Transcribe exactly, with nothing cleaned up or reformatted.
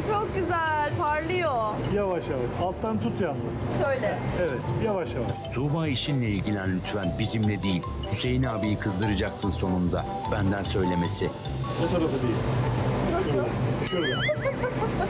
çok güzel parlıyor. Yavaş yavaş. Alttan tut yalnız. Şöyle. Evet, yavaş yavaş. Tuğba işinle ilgilen lütfen, bizimle değil. Hüseyin abiyi kızdıracaksın sonunda. Benden söylemesi. O tarafı değil. Nasıl? Şurada.